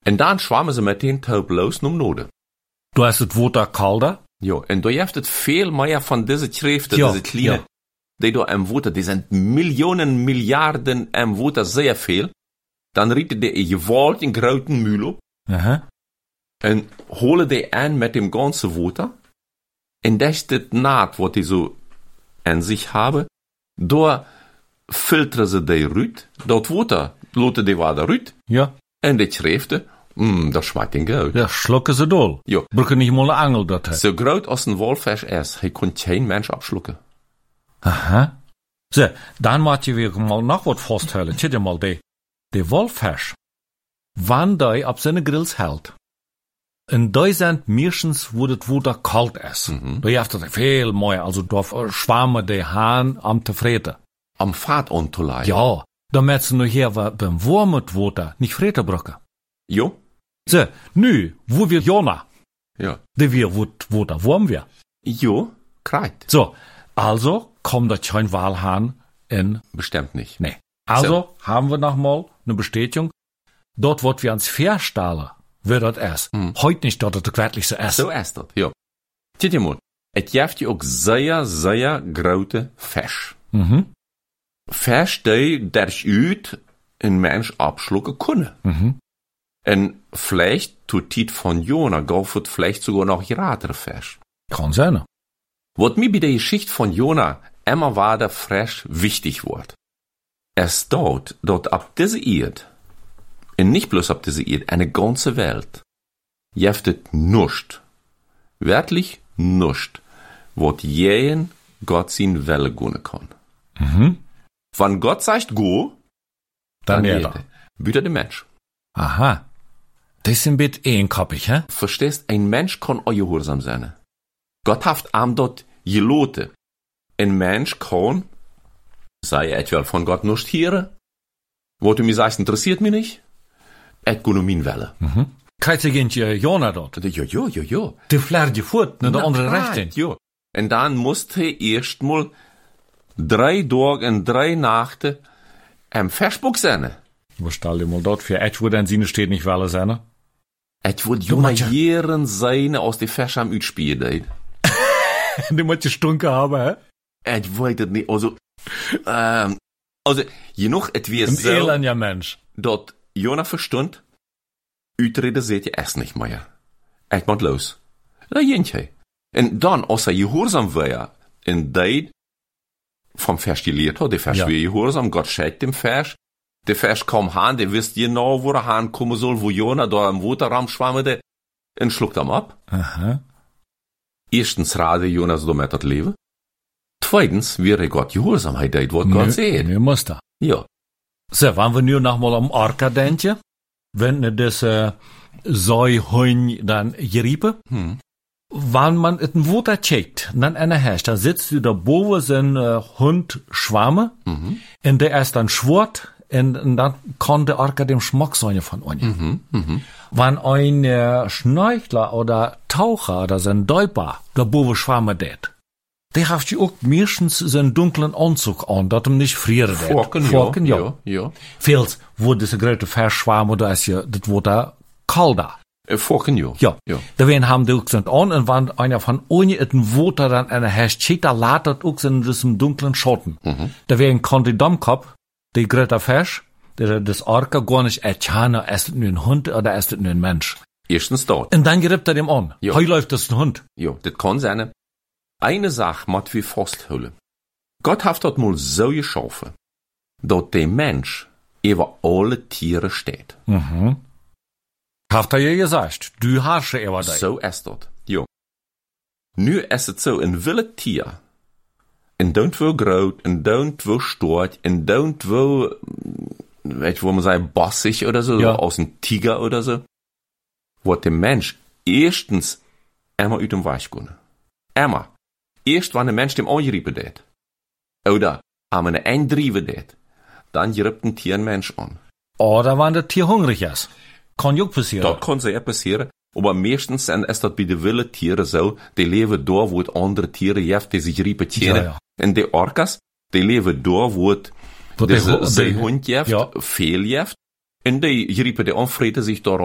En dan zwammen ze meteen taubloos naar Noorden. Du hast het Water kalder? Ja, en daar heeft het veel meer van deze schriften, Ja, deze kleine, ja. die daar am Water, die zijn miljoenen, miljarden am Water, zeer veel. Dan rieten die een gewaltig grote muil op. Aha. En holen die aan met dem ganzen Water. En dat is het naad wat die zo aan zich hebben. Daar filteren ze die uit. Dat water laten die water uit. Ja. En die schriften, dat schmeckt in goud. Ja, schlucken ze dol. Ja. Brücken nicht mal eine Angel dort. Zo groot als een walvis is, hij kon geen mens abschlucken. Aha. So, dann moet je weer mal noch wat vasthouden. Zit je mal de Walfisch. Wann die op zijn grills hält. En die zijn meestens wo het water kalt is. Da heeft het veel mooier. Also da schwammen die Haan am te vreten. Am Fahrt ontollei. Ja, da merkt ze nog hier beim warmen water nicht vreten brücken. Jo? So, nu, wo wir Jona. Ja. De wir water warm wir. Jo, krijgt. So, also kommt da kein Walhahn in. Bestimmt nicht. Nee. Also haben wir noch mal eine Bestätigung. Dort, wo wir ans Verstahlen, wird das erst. Heute nicht dort, das wirklich so erst. Zo is dat, ja. Zit je maar, het heeft je ook zeer, zeer grote vis. Vis die daaruit een mens abschlucken kunnen. En vielleicht tut dit van Jona gauw het vielleicht sogar noch gratere vis. Kann sein. Wat mir bei der Geschichte von Jona immer weiter frisch wichtig wird. Es staut dort ab diese Erd, und nicht bloß ab diese Erd, eine ganze Welt, jeftet nuscht, wirklich nuscht, wat jeden Gott sin Welle gehen kann. Wenn Gott sagt go, Dann geht er. Büter der Mensch. Aha. Das ist ein bisschen eenkoppig, hä? Verstehst, ein Mensch kann auch gehorsam sein. Gott hat am dort geloten. Ein Mensch kann, sei etwa von Gott nicht hören, wo du mir sagst, interessiert mich nicht, et kann min Welle. Kijk je Jona dort. Ja. Die flaart je voet naar de andere richting. Ja. En dan moest hij eerst mal 3 dagen en 3 nachten am Versboek zijn. Wo stell dir mal dort für etwa dein Sinne steht nicht weil seine? Et wordt Jona jaren zijn als die Vers am uitspielen deed. Die moet je stunken hebben, hè? Et weet het niet, also, genoeg, het weer Ein zo, elender Mensch. dat Jona verstond, uitreden zit je echt niet meer. Het moet los. Dat jent hij. En dan, als hij gehoorzaam was, en deed, vom Vers geleerd had, de Vers weer gehoorzaam, God scheidt dem Vers, de Vers kwam aan, de wist genau, wo er aankomen soll, wo Jona da im Waterraum schwammerde, en schluckt hem ab. Aha. Erstens raadde Jonas door met het leven. Tweitens, wäre Gott gehoorzaam, hij deed wat God zei. Nu muss da. Ja. So, wenn wir nur noch mal am Orca denken, wenn ne das Säuhund dann geriepen, wann man et ein Water checkt, dann einer herrscht, da sitzt du da boven sein Hund schwamme, und der erst dann schwort, und dann kann der Orca dem Schmack sein von uns. Wenn ein Schnorchler oder Taucher oder sein Däuper da boven schwamme det, der hat ja auch meistens seinen dunklen Anzug an, dat hem nicht frieren det. Vorken, ja. Veels, wo diese grote Verschwammen, da ist ja, das Water kalter. Vorken, ja. Ja. Ja. Da werden haben die auch so an, und wenn einer von ohne et Water dann einer herrscht, da latert auch so in diesem dunklen Schatten. Da werden kann die Dammkopf, die grote Fisch, das Orca gar nicht erkennen, ist es nur ein Hund oder ist es nur ein Mensch. Erstens dat. Und dann gerippt er dem an. Ja. Heu läuft das ein Hund. Ja, das kann sein. Eine Sache moet wir vasthouden. Gott hat dat mal so geschaffen, dat der Mensch über alle Tiere steht. Haft er ja gesagt, du herrsche über dich. So ist dat. Ja. Nu is het zo, een wilde Tier, en don't wo groot, en don't wo stort, en don't wo, weet je, wo man sagt, bossig oder so, Ja. aus een Tiger oder so, wordt der Mensch erstens immer uit dem Weich kunnen. Immer. Eerst wanneer de mens dem angeriepen deed. Oder aan een eindrieven deed. Dan geriept een Tier een Mensch an. Oder wenn das Tier hungrig ist. Kann ja auch passieren. Dat kan zeer passeren. Aber meestens zijn is dat bij de wilde Tieren zo. Die leven door wo het andere Tieren heeft die zich riepen tjenen. Ja. En de orcas, die leven door wo het Wat deze de- zeehond heeft, Ja. veel heeft. En die riepen die aan, vreten zich door